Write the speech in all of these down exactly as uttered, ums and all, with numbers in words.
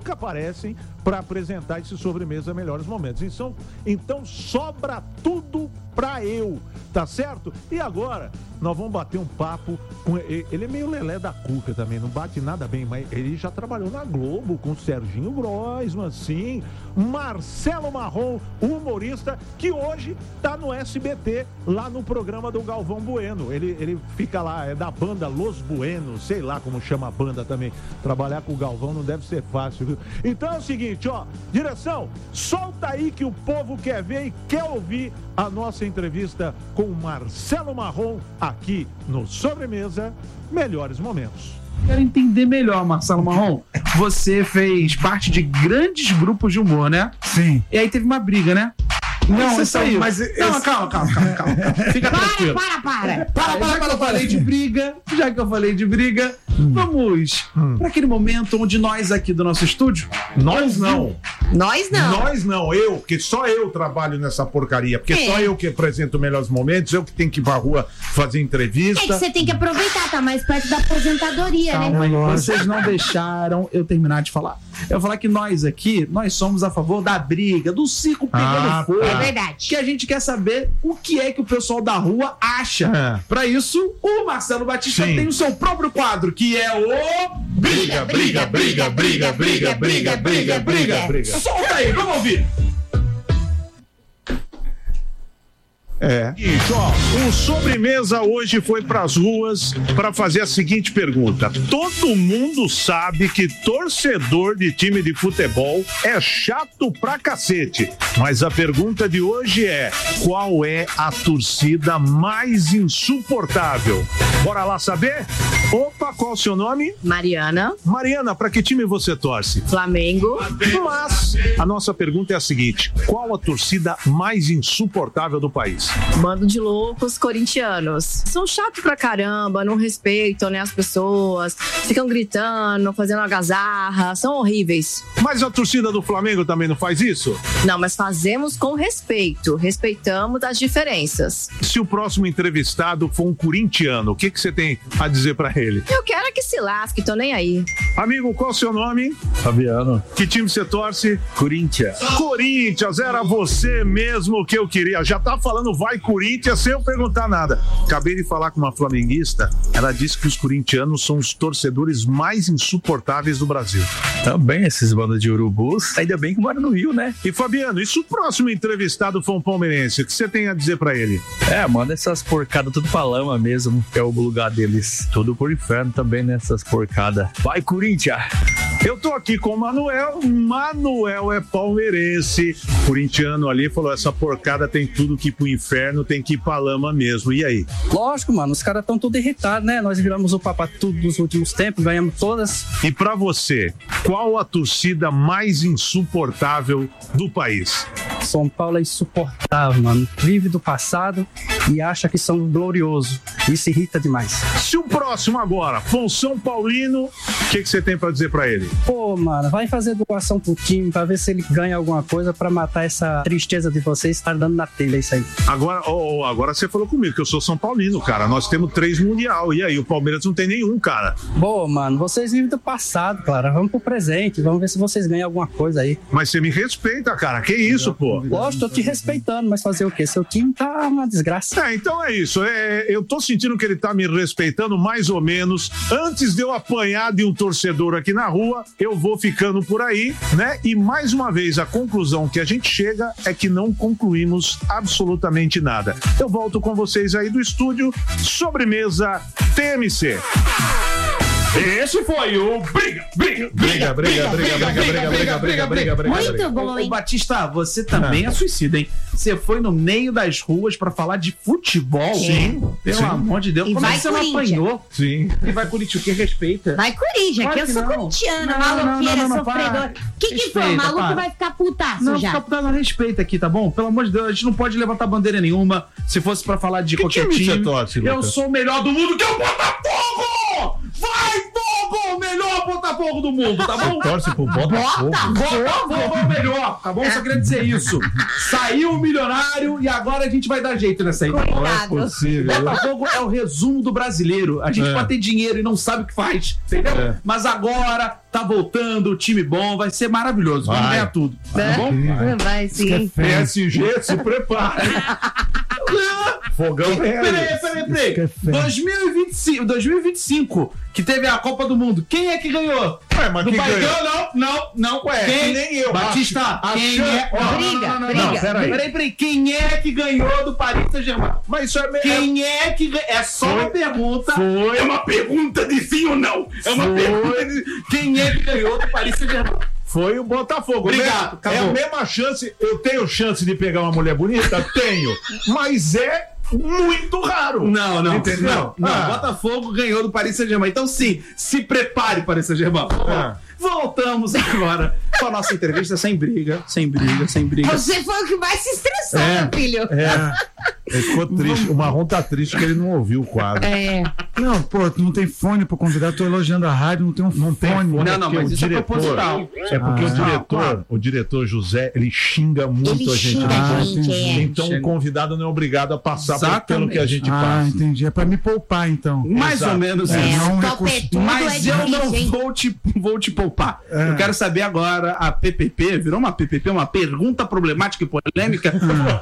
nunca aparecem para apresentar esse sobremesa Melhores Momentos. Então, então sobra tudo pra eu, tá certo? E agora, nós vamos bater um papo com ele. Ele é meio lelé da cuca também, não bate nada bem, mas ele já trabalhou na Globo com o Serginho Groisman, sim. Marcelo Marrom, humorista, que hoje tá no S B T, lá no programa do Galvão Bueno. Ele, ele fica lá, é da banda Los Buenos, sei lá como chama a banda também. Trabalhar com o Galvão não deve ser fácil, viu? Então é o seguinte, ó, direção, solta aí que o povo quer ver e quer ouvir a nossa entrevista com o Marcelo Marrom aqui no Sobremesa Melhores Momentos. Quero entender melhor, Marcelo Marrom. Você fez parte de grandes grupos de humor, né? Sim. E aí teve uma briga, né? Não, isso aí. Mas Não, esse... calma, calma, calma, calma, calma. Fica Para, tranquilo. para, para. Para, para, para, eu falei de briga, já que eu falei de briga, hum. vamos hum. para aquele momento onde nós aqui do nosso estúdio... Nós não. Nós não. Nós não, eu, porque só eu trabalho nessa porcaria, porque é. só eu que apresento Melhores Momentos, eu que tenho que ir pra rua fazer entrevista. É que você tem que aproveitar, tá mais perto da aposentadoria, Calma, né? Vocês não deixaram eu terminar de falar. Eu vou falar que nós aqui, nós somos a favor da briga, do circo pegando Ah, fogo. É verdade. Que a gente quer saber o que é que o pessoal da rua acha. É. Pra isso, o Marcelo Batista Sim. tem o seu próprio quadro, que é o... Briga, briga, briga, briga, briga, briga, briga, briga, briga. Solta aí, vamos ouvir. É. Isso, ó, o Sobremesa hoje foi pras ruas para fazer a seguinte pergunta. Todo mundo sabe que torcedor de time de futebol é chato pra cacete. Mas a pergunta de hoje é: qual é a torcida mais insuportável? Bora lá saber? Opa, qual o seu nome? Mariana. Mariana, pra que time você torce? Flamengo. Mas a nossa pergunta é a seguinte: qual a torcida mais insuportável do país? Bando de loucos corintianos. São chatos pra caramba, não respeitam, né, as pessoas, ficam gritando, fazendo algazarra, são horríveis. Mas a torcida do Flamengo também não faz isso? Não, mas fazemos com respeito, respeitamos as diferenças. Se o próximo entrevistado for um corintiano, o que, que você tem a dizer pra ele? Eu quero é que se lasque, tô nem aí. Amigo, qual é o seu nome? Fabiano. Que time você torce? Corinthians. Corinthians, era você mesmo que eu queria. Já tá falando vai Corinthians sem eu perguntar nada. Acabei de falar com uma flamenguista, ela disse que os corintianos são os torcedores mais insuportáveis do Brasil. Também esses bandas de urubus, ainda bem que mora no Rio, né? E Fabiano, e se o próximo entrevistado for um palmeirense, o que você tem a dizer pra ele? É, manda essas porcadas tudo pra lama mesmo, que é o lugar deles. Tudo por inferno também, né? Essas porcadas. Vai, Corinthians! Eu tô aqui com o Manuel. Manuel é palmeirense. Corintiano ali falou: essa porcada tem tudo que ir pro inferno, tem que ir pra lama mesmo. E aí? Lógico, mano, os caras estão tudo irritados, né? Nós viramos o Papa tudo nos últimos tempos, ganhamos todas. E pra você, qual a torcida mais insuportável do país? São Paulo é insuportável, mano. Vive do passado e acha que são gloriosos. Isso irrita demais. Se o próximo agora for um São Paulino, o que, que você tem pra dizer pra ele? Pô, mano, vai fazer doação pro time pra ver se ele ganha alguma coisa pra matar essa tristeza de vocês estar dando na telha isso aí. Agora, oh, oh, agora você falou comigo que eu sou São Paulino, cara. Nós temos três mundial. E aí, o Palmeiras não tem nenhum, cara. Boa, mano, vocês vivem do passado, cara. Vamos pro presente, vamos ver se vocês ganham alguma coisa aí. Mas você me respeita, cara. Que isso, pô? Lógico, tô te respeitando, mas fazer o quê? Seu time tá uma desgraça. É, então é isso. É, eu tô sentindo que ele tá me respeitando mais ou menos. Antes de eu apanhar de um torcedor aqui na rua, eu vou ficando por aí, né? E mais uma vez, a conclusão que a gente chega é que não concluímos absolutamente nada. Eu volto com vocês aí do estúdio. Sobremesa T M C. Esse foi o Briga, Briga, Briga, Briga, Briga, Briga, Briga, Briga, Briga, Briga, Briga. Muito bom, hein? Ô, Batista, você também é suicida, hein? Você foi no meio das ruas pra falar de futebol. Sim. Pelo Sim. amor de Deus. E Como é vai que você não Corinthians. apanhou? Sim. E vai Corinthians, o que respeita? Vai Corinthians, Claro que eu que sou não. corintiana, Não, maloqueira, não, não, não, sofredora. para. O que que foi? O Respeita, maluco para. vai ficar putaço Não, já. fica dando respeito aqui, tá bom? Pelo amor de Deus, a gente não pode levantar bandeira nenhuma. Se fosse pra falar de Que qualquer time time, você torce, eu Lucas? sou o melhor do mundo, que é o Botafogo! Vai, Fogo! O melhor Botafogo do mundo, tá bom? Torce pro Botafogo. Botafogo é o melhor, tá bom? Só queria dizer isso. Saiu o milionário e agora a gente vai dar jeito nessa aí. Coitado. Possível. Botafogo é o resumo do brasileiro. A gente É. pode ter dinheiro e não sabe o que faz, entendeu? É. Mas agora tá voltando, o time bom, vai ser maravilhoso. Vamos Vai. ganhar tudo. Tá bom? Vai, vai sim. P S G, se prepare. Fogão Peraí, velho. peraí, peraí. dois mil e vinte e cinco, dois mil e vinte e cinco, que teve a Copa do Mundo. Quem é que ganhou? Ué, mas Do quem País ganhou? Não, não, não. Ué, Quem? que nem eu. Batista, Acho- quem achando- é? Ó, Não, briga, não, não, não, briga. não. Peraí. Peraí, peraí. Quem é que ganhou do Paris Saint-Germain? Mas isso é meio. Quem é que ganhou? É só Foi. uma pergunta. Foi. É uma pergunta de sim ou não. É uma Foi. pergunta de... Quem é que ganhou do Paris Saint-Germain? Foi o Botafogo. Obrigado, É a acabou. mesma chance. Eu tenho chance de pegar uma mulher bonita? Tenho. Mas é muito raro. Não, não. Entendeu? Não, não. Ah. Botafogo ganhou do Paris Saint-Germain. Então, sim, se prepare, Paris Saint-Germain. Vamos lá. Voltamos agora com a nossa entrevista sem briga, sem briga, sem briga. Você foi o que mais se estressou, É. meu filho. É. Ele ficou triste. O Marrom tá triste que ele não ouviu o quadro. É. Não, pô, não tem fone pro convidado, tô elogiando a rádio, não tem um Não tem fone. fone, Não, não, porque mas o isso é diretor, proposital. É porque Ah, o diretor, o diretor José, ele xinga muito Ele a gente. xinga no a jogo. gente, é. Então o convidado não é obrigado a passar por- pelo que a gente Ah, passa. entendi. É pra me poupar, então. Mais Exato. ou menos É, isso. não o recurso- topetudo Mas é eu difícil, não hein? vou te, vou te poupar. É. Eu quero saber agora a P P P, virou uma P P P, uma pergunta problemática e polêmica.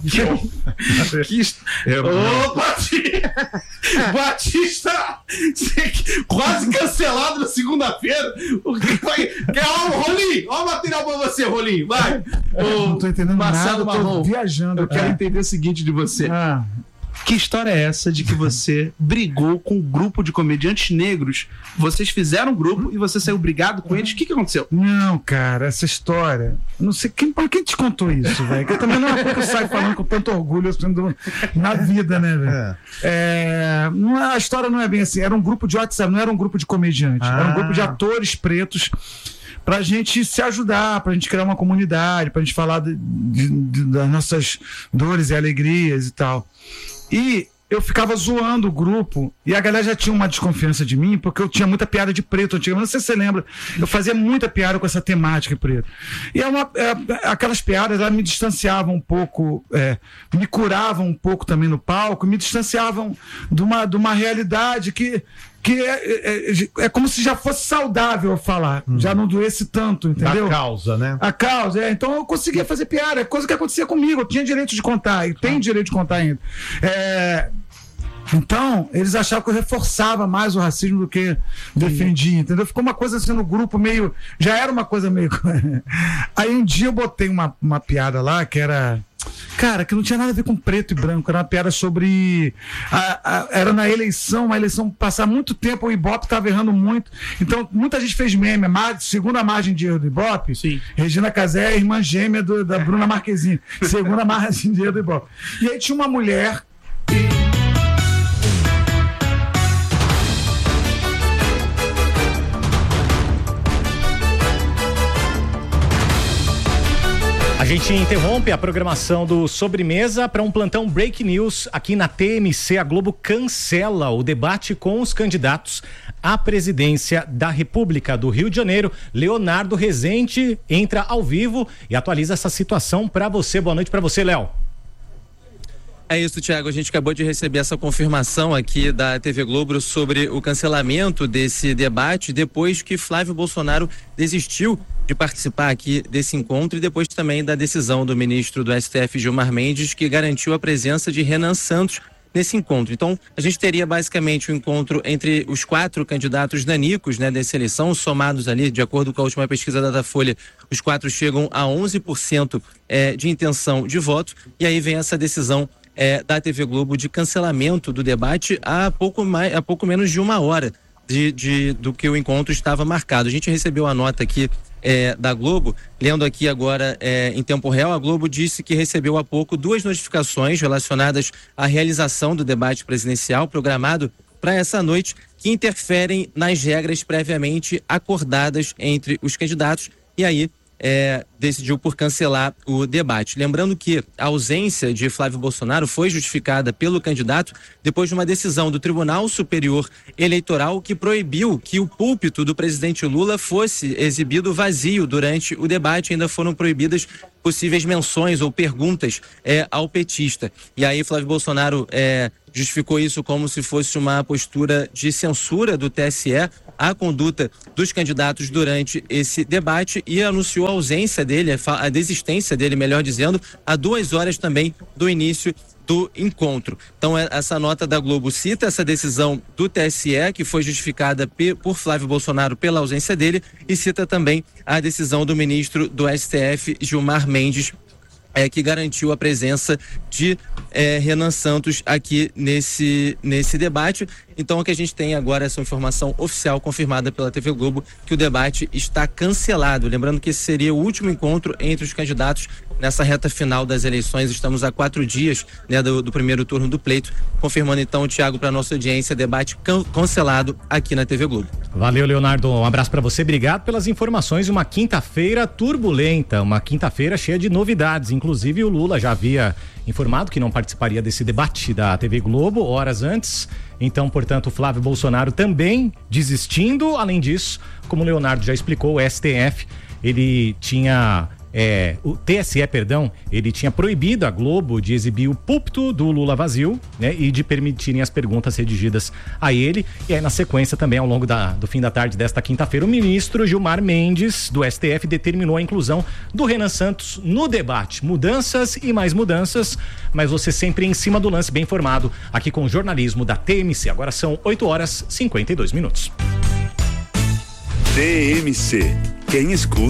que... Eu- Ô, Batista! Batista! Quase cancelado na segunda-feira. O que vai... Quer, ó, Rolim! Ó o material pra você, Rolim! Vai! Ô, Não tô entendendo Marcelo nada, Marrom, tô viajando. eu quero É. entender o seguinte de você. Ah, Que história é essa de que você brigou com um grupo de comediantes negros? Vocês fizeram um grupo e você saiu brigado com eles? O que, que aconteceu? não, cara, essa história. Não sei quem, pra quem te contou isso, velho. Que também não é uma coisa que eu saio falando com tanto orgulho assim, do- na vida, né, velho? É. É, não é- a história não é bem assim. Era um grupo de WhatsApp, não era um grupo de comediantes. Era um Ah. grupo de atores pretos pra gente se ajudar, pra gente criar uma comunidade, pra gente falar de- de- de- das nossas dores e alegrias e tal. E eu ficava zoando o grupo e a galera já tinha uma desconfiança de mim porque eu tinha muita piada de preto antigamente. Não sei se você lembra, eu fazia muita piada com essa temática de preto. E é uma, é, aquelas piadas elas me distanciavam um pouco, é, me curavam um pouco também no palco, me distanciavam de uma, de uma realidade que. Que é, é, é como se já fosse saudável eu falar, já não doesse tanto, entendeu? Da causa, né? A causa, é. Então eu conseguia fazer piada, é coisa que acontecia comigo, eu tinha direito de contar, e tenho direito de contar ainda. É, Então, eles achavam que eu reforçava mais o racismo do que defendia, entendeu? Ficou uma coisa assim no grupo meio. Já era uma coisa meio. Aí um dia eu botei uma, uma piada lá que era. Cara, que não tinha nada a ver com preto e branco, era uma piada sobre. A, a, era na eleição, uma eleição passar muito tempo, o Ibope estava errando muito. Então, muita gente fez meme. A mar- segunda margem de erro do Ibope, Sim. Regina Casé é a irmã gêmea do- da Bruna Marquezine. Segunda margem de erro do Ibope. E aí tinha uma mulher. A gente interrompe a programação do Sobremesa para um plantão Break News aqui na T M C. A Globo cancela o debate com os candidatos à presidência da República do Rio de Janeiro. Leonardo Rezende entra ao vivo e atualiza essa situação para você. Boa noite para você, Léo. É isso, Thiago. A gente acabou de receber essa confirmação aqui da T V Globo sobre o cancelamento desse debate depois que Flávio Bolsonaro desistiu de participar aqui desse encontro e depois também da decisão do ministro do S T F, Gilmar Mendes, que garantiu a presença de Renan Santos nesse encontro. Então, a gente teria basicamente um encontro entre os quatro candidatos nanicos, né, dessa eleição, somados ali, de acordo com a última pesquisa da Datafolha, os quatro chegam a onze por cento é, de intenção de voto, e aí vem essa decisão É, da T V Globo de cancelamento do debate há pouco, mais, há pouco menos de uma hora de, de, do que o encontro estava marcado. A gente recebeu a nota aqui é, da Globo, lendo aqui agora é, em tempo real, a Globo disse que recebeu há pouco duas notificações relacionadas à realização do debate presidencial programado para essa noite, que interferem nas regras previamente acordadas entre os candidatos, e aí É, decidiu por cancelar o debate. Lembrando que a ausência de Flávio Bolsonaro foi justificada pelo candidato depois de uma decisão do Tribunal Superior Eleitoral que proibiu que o púlpito do presidente Lula fosse exibido vazio durante o debate. Ainda foram proibidas possíveis menções ou perguntas é, ao petista. E aí Flávio Bolsonaro é, justificou isso como se fosse uma postura de censura do T S E a conduta dos candidatos durante esse debate e anunciou a ausência dele, a desistência dele, melhor dizendo, a duas horas também do início do encontro. Então, essa nota da Globo cita essa decisão do T S E, que foi justificada por Flávio Bolsonaro pela ausência dele, e cita também a decisão do ministro do S T F, Gilmar Mendes, É, que garantiu a presença de é, Renan Santos aqui nesse, nesse debate. Então, o que a gente tem agora é essa informação oficial confirmada pela T V Globo, que o debate está cancelado. Lembrando que esse seria o último encontro entre os candidatos nessa reta final das eleições. Estamos a quatro dias, né, do, do primeiro turno do pleito. Confirmando então, Tiago, para nossa audiência, debate can- cancelado aqui na T V Globo. Valeu, Leonardo. Um abraço para você. Obrigado pelas informações. Uma quinta-feira turbulenta, uma quinta-feira cheia de novidades. Inclusive, o Lula já havia informado que não participaria desse debate da T V Globo horas antes. Então, portanto, o Flávio Bolsonaro também desistindo. Além disso, como o Leonardo já explicou, o S T F, ele tinha... É, o T S E, perdão, ele tinha proibido a Globo de exibir o púlpito do Lula vazio, né, e de permitirem as perguntas redigidas a ele. E aí, na sequência, também ao longo da, do fim da tarde desta quinta-feira, o ministro Gilmar Mendes, do S T F, determinou a inclusão do Renan Santos no debate. Mudanças e mais mudanças, mas você sempre em cima do lance, bem informado, aqui com o jornalismo da T M C. Agora são oito horas e cinquenta e dois minutos. T M C. Quem escuta